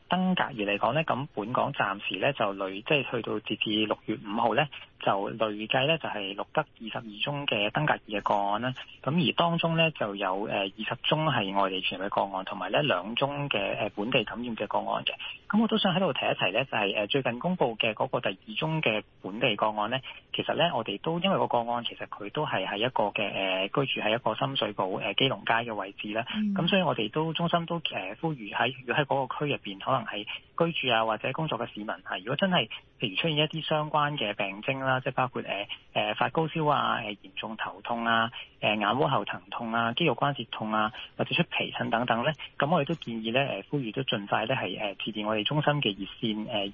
登革熱嚟講咧，咁本港暫時咧就即係去到截至6月5號咧，就累計咧就係錄得22宗嘅登革熱嘅個案啦。咁而當中咧就有20宗係外地傳入嘅個案，同埋咧2宗嘅本地感染嘅個案嘅。咁我都想喺度提一提咧，就係最近公布嘅嗰個第2宗嘅本地個案咧，其實咧我哋都因為個案其實佢都係喺一個嘅居住喺一個深水埗基隆街嘅位置啦。咁所以我哋都中心都呼籲如果喺嗰個區入邊可能係居住啊或者工作嘅市民係，如果真係譬如出現一啲相關嘅病徵啦，即係包括發高燒啊、嚴重頭痛啊、眼窩喉疼痛啊、肌肉關節痛啊，或者出皮疹等等咧，咁我哋都建議咧呼籲都盡快咧係致電我哋中心嘅熱線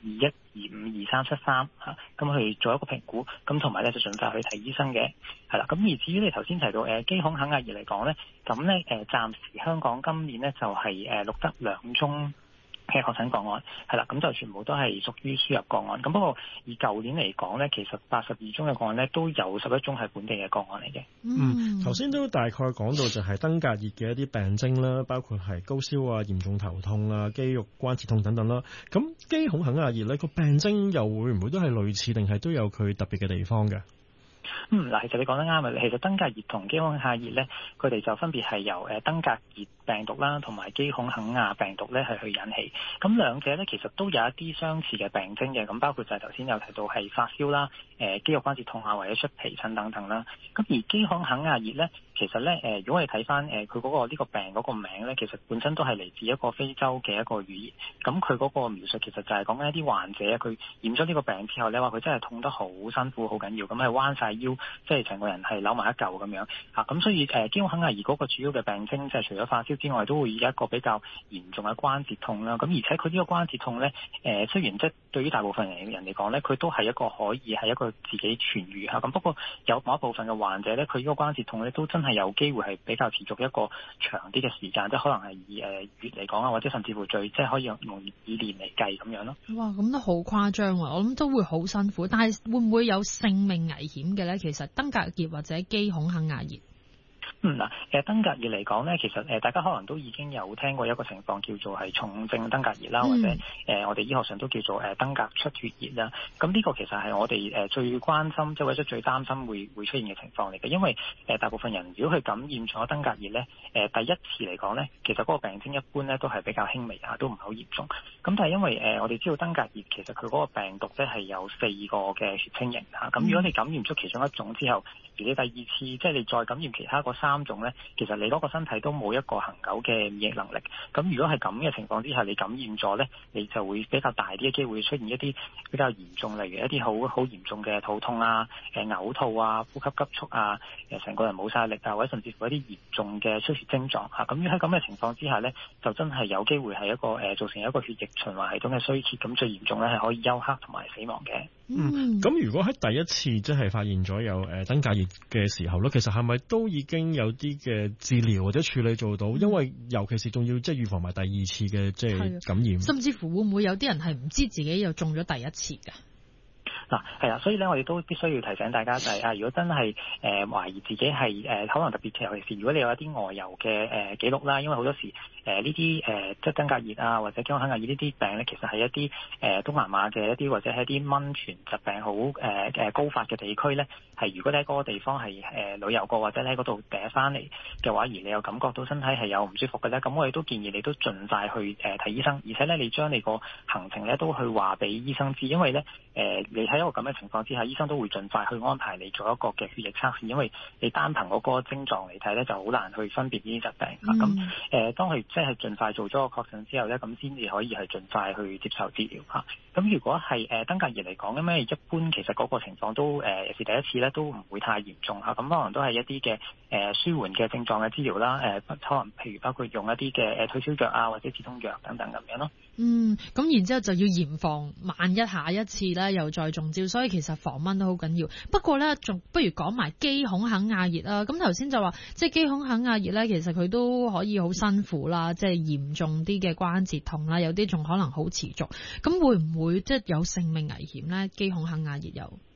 21252373咁去做一個評估，咁同埋咧就盡快去睇醫生嘅，係啦。咁而至於你頭先提到肌孔肯亞熱嚟講咧，咁咧暫時香港今年咧就係錄得2宗嘅確診個案，係啦，咁就全部都係屬於輸入個案。咁不過以舊年嚟講咧，其實82宗嘅個案咧都有11宗係本地嘅個案嚟嘅。 頭先都大概講到就係登革熱嘅一啲病徵啦，包括係高燒啊、嚴重頭痛啊、肌肉關節痛等等啦。咁肌孔肯亞熱咧個病徵又會唔會都係類似，定係都有佢特別嘅地方嘅？ 嗱，其實你講得啱啊！其實登革熱同肌孔肯亞熱咧，佢哋就分別係由登革熱病毒啦，同埋肌孔肯亞病毒咧係去引起。咁兩者咧其實都有一啲相似嘅病徵嘅，咁包括就係頭先有提到係發燒啦、肌肉關節痛啊，或者出皮疹等等啦。咁而肌孔肯亞熱咧，其實咧如果我哋睇翻佢嗰個呢個病嗰個名咧，其實本身都係嚟自一個非洲嘅一個語言。咁佢嗰個描述其實就係講緊一啲患者佢染咗呢個病之後咧，話佢真係痛得好辛苦、好緊要，咁係彎晒腰，即係成個人係扭埋一嚿咁樣嚇。咁所以肌孔肯亞熱嗰個主要嘅病徵，即係除咗發燒之外，都會有一個比較嚴重嘅關節痛啦。咁而且佢呢個關節痛咧，雖然即係對於大部分人嚟講咧，佢都係一個可以係一個自己痊愈嚇。咁不過有某一部分嘅患者咧，佢呢個關節痛咧都真係有機會係比較持續一個長啲嘅時間，即係可能係以月嚟講啊，或者甚至乎即係可以用以年嚟計咁樣咯。 哇，咁都好誇張喎！我諗都會好辛苦，但係會唔會有性命危險嘅咧？其實登革熱或者肌孔肯亞熱。 登革熱嚟講咧，其實大家可能都已經有聽過一個情況叫做係重症登革熱啦，或者我哋醫學上都叫做登革出血熱啦。咁呢個其實係我哋最關心，即係或者最擔心會出現嘅情況嚟嘅，因為大部分人如果佢感染咗登革熱咧，第一次嚟講咧，其實嗰個病徵一般咧都係比較輕微嚇，都唔係好嚴重。咁但係因為我哋知道登革熱其實佢嗰個病毒咧係有4個嘅血清型嚇，咁如果你感染咗其中一種之後，而你第二次即係你再感染其他嗰3種咧，其實你嗰個身體都冇一個恆久嘅免疫能力。咁如果係咁嘅情況之下，你感染咗咧，你就會比較大啲嘅機會出現一啲比較嚴重，例如一啲好嚴重嘅肚痛啊、嘔吐啊、呼吸急促啊、成個人冇晒力啊，或者甚至乎一啲嚴重嘅出血症狀嚇。咁喺咁嘅情況之下咧，就真係有機會係一個造成一個血液循環系統嘅衰竭，咁最嚴重咧係可以休克同埋死亡嘅。 咁如果喺第一次即係發現咗有登革熱嘅時候咧，其實係咪都已經有啲嘅治療或者處理做到？因為尤其是仲要即係預防埋第二次嘅即係感染， 甚至乎會唔會有啲人係唔知自己又中咗第一次㗎？ 係啊，所以咧，我哋都必須要提醒大家就係如果真係懷疑自己係可能特別尤其是如果你有一啲外遊嘅記錄啦，因為好多時呢啲即係登革熱啊或者肌孔肯亞熱呢啲病咧，其實係一啲東南亞嘅一啲或者係一啲蚊傳疾病好高發嘅地區咧，係如果你喺嗰個地方係旅遊過或者喺嗰度翻嚟嘅話，而你又感覺到身體係有唔舒服嘅咧，咁我哋都建議你都盡快去睇醫生，而且咧你將你個行程咧都去話俾醫生知，因為咧你喺一個咁嘅情況之下，醫生都會盡快去安排你做一個嘅血液測試，因為你單憑嗰個症狀嚟睇咧，就好難去分別呢啲疾病。咁當佢即係盡快做咗個確診之後咧，咁先至可以係盡快去接受治療嚇。咁如果係登革熱嚟講咧，一般其實嗰個情況都是第一次咧都唔會太嚴重嚇。咁可能都係一啲嘅舒緩嘅症狀嘅治療啦。可能譬如包括用一啲嘅退燒藥啊，或者止痛藥等等咁樣咯。 咁然之後就要嚴防萬一下一次咧又再中招，所以其實防蚊都好緊要。不過咧，仲不如講埋肌孔肯亞熱啦。咁頭先就話，即係肌孔肯亞熱咧，其實佢都可以好辛苦啦，即係嚴重啲嘅關節痛啦，有啲仲可能好持續。咁會唔會即係有性命危險咧？肌孔肯亞熱有？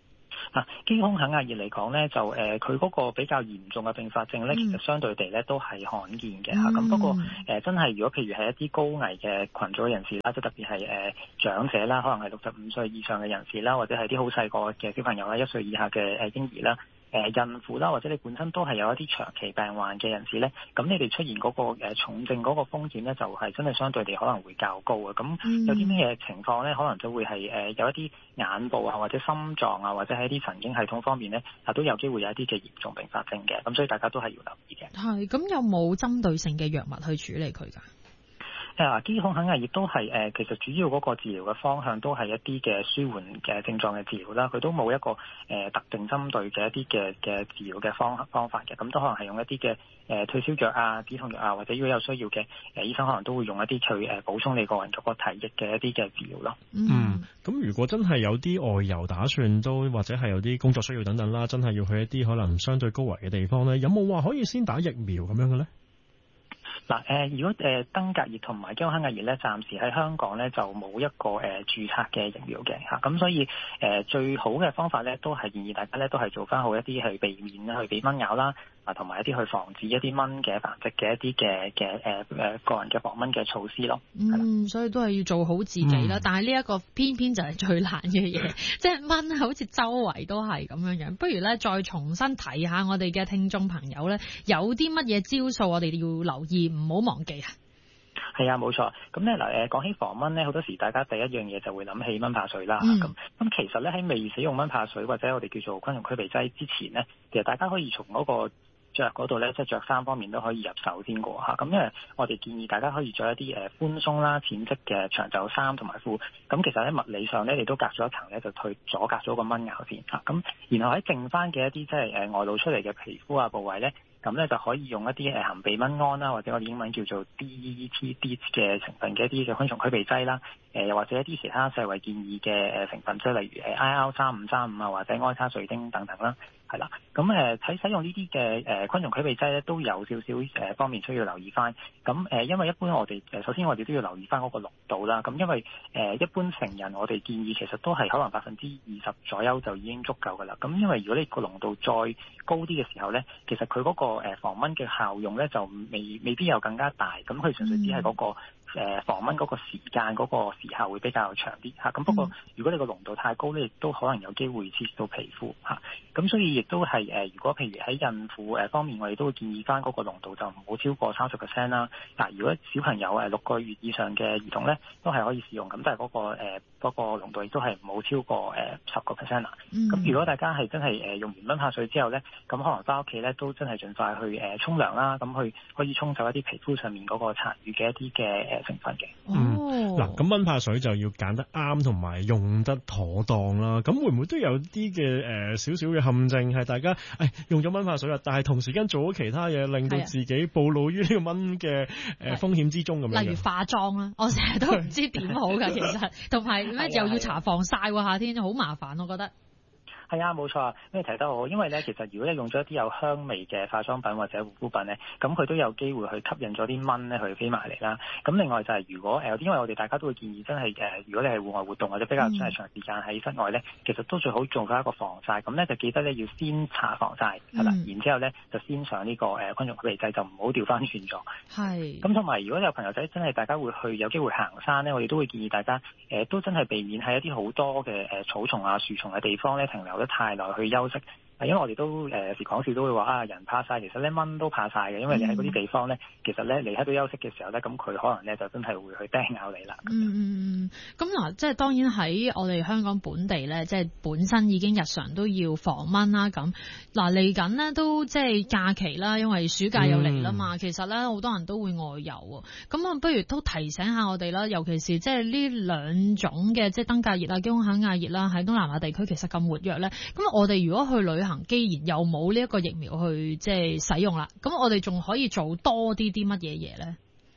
肌胸肯亞熱嚟講咧，就佢嗰個比較嚴重嘅併發症咧，其實相對地咧都係罕見嘅嚇。咁不過真係如果譬如係一啲高危嘅群組人士啦，即特別係長者啦，可能係65歲以上嘅人士啦，或者係啲好細個嘅小朋友啦，1歲以下嘅嬰兒啦。孕婦啦，或者你本身都係有一啲長期病患嘅人士咧，咁你哋出現嗰個重症嗰個風險咧，就係真係相對地可能會較高嘅。咁有啲咩情況咧，可能就會係有一啲眼部啊，或者心臟啊，或者喺啲神經系統方面咧，都有機會有一啲嘅嚴重併發症嘅。咁所以大家都係要留意嘅。 係，咁有冇針對性嘅藥物去處理佢㗎？ 肌胸肯亞熱都係其實主要嗰個治療嘅方向都係一啲嘅舒緩嘅症狀嘅治療啦，佢都冇一個特定針對嘅一啲嘅治療嘅方法嘅，咁都可能係用一啲嘅退燒藥啊、止痛藥啊，或者如果有需要嘅醫生可能都會用一啲去補充你個人嗰個體液嘅一啲嘅治療咯。 咁如果真係有啲外遊打算都或者係有啲工作需要等等啦，真係要去一啲可能相對高危嘅地方咧，有冇話可以先打疫苗咁樣嘅咧？ 如果登革熱同埋肌胸肯亞熱咧，暫時喺香港咧就冇一個註冊嘅疫苗嘅嚇，咁所以最好嘅方法咧都係建議大家咧都係做翻好一啲去避免去俾蚊咬啦，同埋一啲去防止一啲蚊嘅繁殖嘅一啲嘅個人嘅防蚊嘅措施咯。 所以都係要做好自己啦。但係呢一個偏偏就係最難嘅嘢，即係蚊好似周圍都係咁樣。不如咧再重新提下我哋嘅聽眾朋友咧，有啲乜嘢招數我哋要留意，唔好忘記啊！ 係啊，冇錯。咁咧講起防蚊咧，好多時大家第一樣嘢就會諗起蚊怕水啦。咁其實咧喺未使用蚊怕水或者我哋叫做昆蟲驅鼻劑之前咧，其實大家可以從嗰個着嗰度咧，即係着衫方面都可以入手先過嚇。咁因為我哋建議大家可以着一啲寬鬆啦、淺色嘅長袖衫同埋褲。咁其實喺物理上咧，你都隔咗一層咧，就去阻隔咗個蚊咬先嚇。咁然後喺剩翻嘅一啲即係外露出嚟嘅皮膚啊部位咧，咁咧就可以用一啲含避蚊胺啦，或者我哋英文叫做 DEET 嘅成分嘅一啲嘅昆蟲驅鼻劑啦，又或者一啲其他世衛建議嘅成分，即係例如IR3535啊，或者埃卡瑞丁等等啦，係啦。咁喺使用呢啲嘅昆蟲驅鼻劑咧，都有少少方面需要留意翻。咁因為一般我哋首先我哋都要留意翻嗰個濃度啦。咁因為一般成人我哋建議其實都係可能20%左右就已經足夠㗎啦。咁因為如果你個濃度再高啲嘅時候咧，其實佢嗰個防蚊嘅效用咧就未必有更加大，咁佢純粹只係嗰個防蚊嗰個時間嗰個時效會比較長啲嚇。咁不過如果你個濃度太高咧，亦都可能有機會刺激到皮膚嚇。咁所以亦都係如果譬如喺孕婦方面，我哋都會建議翻嗰個濃度就唔好超過30%啦。嗱，如果小朋友6個月以上嘅兒童咧，都係可以使用，咁但係嗰個濃度亦都係唔好超過10%啦。咁如果大家係真係用完蚊怕水之後咧，咁可能翻屋企咧都真係盡快去沖涼啦，咁去可以沖走一啲皮膚上面嗰個殘餘嘅一啲嘅成分嘅。 嗱，咁蚊怕水就要揀得啱同埋用得妥當啦。咁會唔會都有啲嘅少少嘅陷阱係大家用咗蚊怕水啦，但係同時間做咗其他嘢，令到自己暴露於呢個蚊嘅風險之中咁樣。 例如化妝啦，我成日都唔知點好㗎，其實同埋咩又要搽防曬喎，夏天好麻煩，我覺得。 係啊，冇錯啊，咩提得好？因為咧，其實如果你用咗一啲有香味嘅化妝品或者護膚品咧，咁佢都有機會去吸引咗啲蚊咧去飛埋嚟啦。咁另外就係如果因為我哋大家都會建議真係如果你係戶外活動或者比較長時間喺室外咧，其實都最好做翻一個防曬。咁咧就記得咧要先搽防曬係啦，然之後咧就先上呢個昆蟲驅鼻劑，就唔好調翻轉咗。係。咁同埋如果有朋友仔真係大家會有機會行山咧，我哋都會建議大家都真係避免喺一啲好多嘅草叢啊、樹叢嘅地方咧停留得太耐去休息。因為我哋都有時講笑都會話人怕曬，其實咧蚊都怕曬嘅，因為你喺嗰啲地方咧，其實咧你喺度休息嘅時候咧，咁佢可能咧就真係會去叮咬你啦。 咁嗱，即係當然喺我哋香港本地咧，即係本身已經日常都要防蚊啦。咁嗱嚟緊呢都即係假期啦，因為暑假又嚟啦嘛。其實咧好多人都會外遊喎。咁啊，不如都提醒下我哋啦，尤其是即係呢兩種嘅即係登革熱啊、肌胸肯亞熱啦，喺東南亞地區其實咁活躍咧。咁我哋如果去旅行，既然又冇呢一個疫苗去即係使用啦，咁我哋仲可以做多啲乜嘢嘢咧？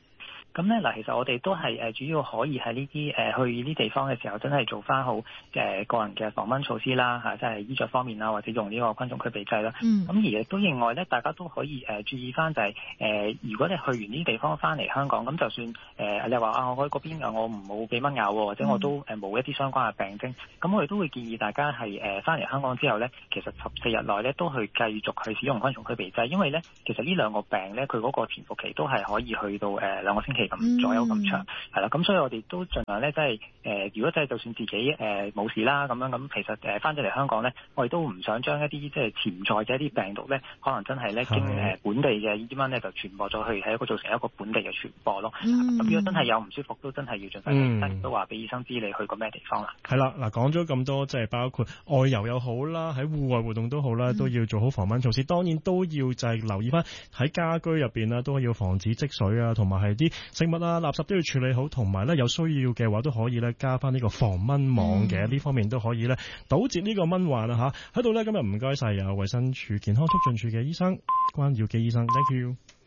咁咧嗱，其實我哋都係主要可以喺呢啲去呢啲地方嘅時候，真係做翻好個人嘅防蚊措施啦嚇，即係衣着方面啦，或者用呢個昆蟲驅鼻劑啦。咁而亦都另外咧，大家都可以注意翻就係如果你去完呢啲地方翻嚟香港，咁就算你話我喺嗰邊我冇俾蚊咬喎，或者我都冇一啲相關嘅病徵，咁我哋都會建議大家係翻嚟香港之後咧，其實14日內咧都去繼續去使用昆蟲驅鼻劑，因為咧其實呢兩個病咧佢嗰個潛伏期都係可以去到2個星期咁左右咁長，係啦，咁所以我哋都盡量咧即係如果即係就算自己冇事啦咁樣，咁其實翻咗嚟香港咧，我哋都唔想將一啲即係潛在嘅一啲病毒咧，可能真係咧經本地嘅呢啲蚊咧就傳播咗去，係一個造成一個本地嘅傳播咯。咁如果真係有唔舒服，都真係要盡快都話俾醫生知你去過咩地方啦。 係啦，嗱講咗咁多，即係包括外遊又好啦，喺戶外活動都好啦，都要做好防蚊措施。當然都要就係留意翻喺家居入邊啦，都要防止積水啊，同埋係啲食物啊、垃圾都要處理好，同埋咧有需要嘅話都可以咧加翻呢個防蚊網嘅，呢方面都可以咧堵截呢個蚊患啊嚇。喺度咧今日唔該晒有衛生署健康促進處嘅醫生關耀基醫生 ，thank you。